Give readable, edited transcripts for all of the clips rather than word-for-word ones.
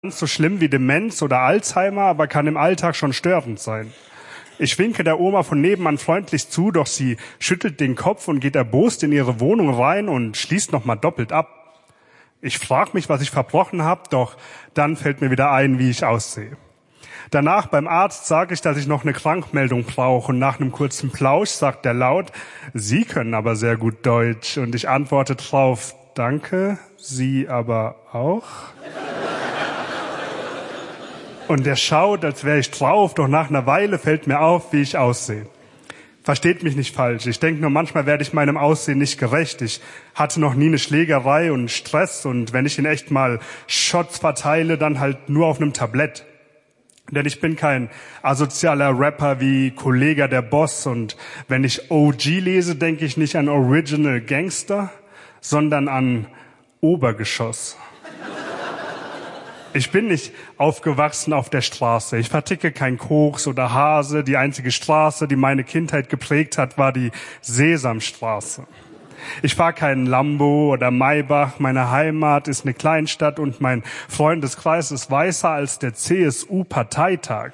so schlimm wie Demenz oder Alzheimer, aber kann im Alltag schon störend sein. Ich winke der Oma von nebenan freundlich zu, doch sie schüttelt den Kopf und geht erbost in ihre Wohnung rein und schließt nochmal doppelt ab. Ich frage mich, was ich verbrochen habe, doch dann fällt mir wieder ein, wie ich aussehe. Danach beim Arzt sage ich, dass ich noch eine Krankmeldung brauche und nach einem kurzen Plausch sagt er laut, Sie können aber sehr gut Deutsch. Und ich antworte drauf, danke, Sie aber auch? Und der schaut, als wäre ich drauf, doch nach einer Weile fällt mir auf, wie ich aussehe. Versteht mich nicht falsch. Ich denke nur, manchmal werde ich meinem Aussehen nicht gerecht. Ich hatte noch nie eine Schlägerei und Stress und wenn ich in echt mal Shots verteile, dann halt nur auf einem Tablett. Denn ich bin kein asozialer Rapper wie Kollega der Boss und wenn ich OG lese, denke ich nicht an Original Gangster, sondern an Obergeschoss. Ich bin nicht aufgewachsen auf der Straße. Ich verticke kein Koks oder Hase. Die einzige Straße, die meine Kindheit geprägt hat, war die Sesamstraße. Ich fahre keinen Lambo oder Maybach. Meine Heimat ist eine Kleinstadt und mein Freundeskreis ist weißer als der CSU-Parteitag.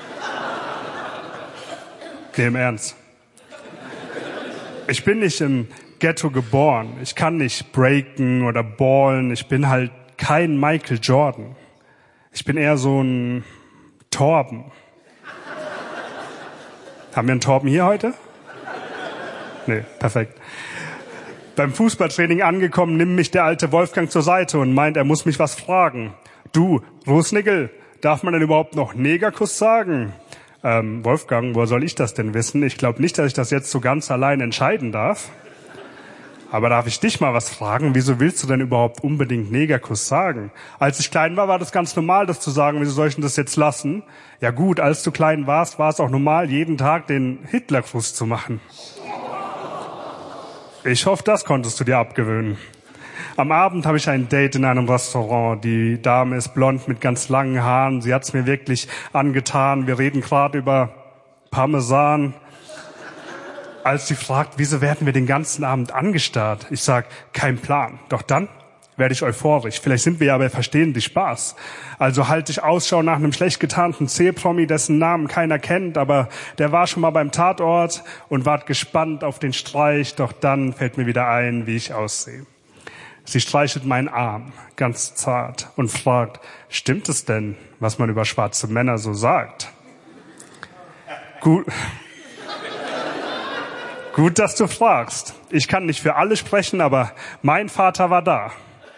Nee, im Ernst. Ich bin nicht im Ghetto geboren. Ich kann nicht breaken oder ballen. Ich bin halt kein Michael Jordan. Ich bin eher so ein Torben. Haben wir einen Torben hier heute? Nee, perfekt. Beim Fußballtraining angekommen, nimmt mich der alte Wolfgang zur Seite und meint, er muss mich was fragen. Du, Rußnigel, darf man denn überhaupt noch Negerkuss sagen? Wolfgang, woher soll ich das denn wissen? Ich glaube nicht, dass ich das jetzt so ganz allein entscheiden darf. Aber darf ich dich mal was fragen? Wieso willst du denn überhaupt unbedingt Negerkuss sagen? Als ich klein war das ganz normal, das zu sagen. Wieso soll ich denn das jetzt lassen? Ja gut, als du klein warst, war es auch normal, jeden Tag den Hitlerkuss zu machen. Ich hoffe, das konntest du dir abgewöhnen. Am Abend habe ich ein Date in einem Restaurant. Die Dame ist blond mit ganz langen Haaren. Sie hat's mir wirklich angetan. Wir reden gerade über Parmesan. Als sie fragt, wieso werden wir den ganzen Abend angestarrt? Ich sag, kein Plan. Doch dann werde ich euphorisch. Vielleicht sind wir ja bei Verstehen dich Spaß. Also halte ich Ausschau nach einem schlecht getarnten C-Promi, dessen Namen keiner kennt, aber der war schon mal beim Tatort und wart gespannt auf den Streich. Doch dann fällt mir wieder ein, wie ich aussehe. Sie streichelt meinen Arm, ganz zart, und fragt, stimmt es denn, was man über schwarze Männer so sagt? Gut, dass du fragst. Ich kann nicht für alle sprechen, aber mein Vater war da.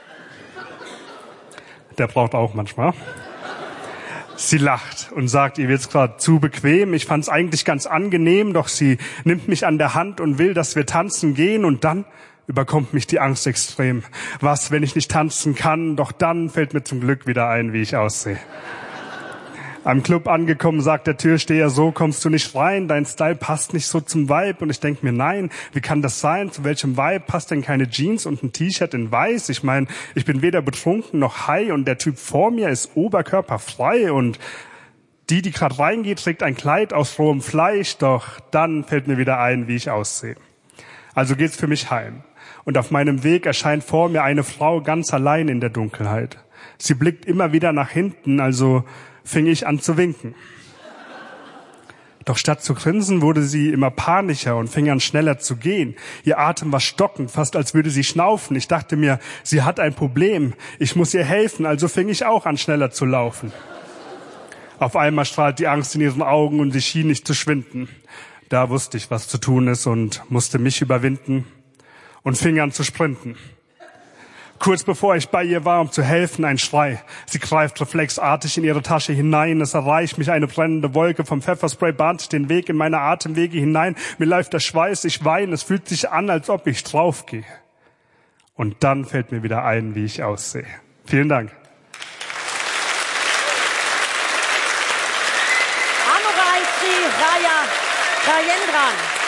Der braucht auch manchmal. Sie lacht und sagt, ihr wird's gerade zu bequem. Ich fand's eigentlich ganz angenehm, doch sie nimmt mich an der Hand und will, dass wir tanzen gehen und dann überkommt mich die Angst extrem. Was, wenn ich nicht tanzen kann? Doch dann fällt mir zum Glück wieder ein, wie ich aussehe. Am Club angekommen, sagt der Türsteher, so kommst du nicht rein, dein Style passt nicht so zum Vibe. Und ich denke mir, nein, wie kann das sein? Zu welchem Vibe passt denn keine Jeans und ein T-Shirt in weiß? Ich meine, ich bin weder betrunken noch high und der Typ vor mir ist oberkörperfrei und die gerade reingeht, trägt ein Kleid aus rohem Fleisch. Doch dann fällt mir wieder ein, wie ich aussehe. Also geht's für mich heim. Und auf meinem Weg erscheint vor mir eine Frau ganz allein in der Dunkelheit. Sie blickt immer wieder nach hinten, also fing ich an zu winken. Doch statt zu grinsen, wurde sie immer panischer und fing an schneller zu gehen. Ihr Atem war stockend, fast als würde sie schnaufen. Ich dachte mir, sie hat ein Problem. Ich muss ihr helfen, also fing ich auch an, schneller zu laufen. Auf einmal strahlt die Angst in ihren Augen und sie schien nicht zu schwinden. Da wusste ich, was zu tun ist und musste mich überwinden und fing an zu sprinten. Kurz bevor ich bei ihr war, um zu helfen, ein Schrei. Sie greift reflexartig in ihre Tasche hinein. Es erreicht mich eine brennende Wolke vom Pfefferspray, bahnt sich den Weg in meine Atemwege hinein. Mir läuft der Schweiß, ich weine. Es fühlt sich an, als ob ich draufgehe. Und dann fällt mir wieder ein, wie ich aussehe. Vielen Dank. Anurai Sri Rajendran.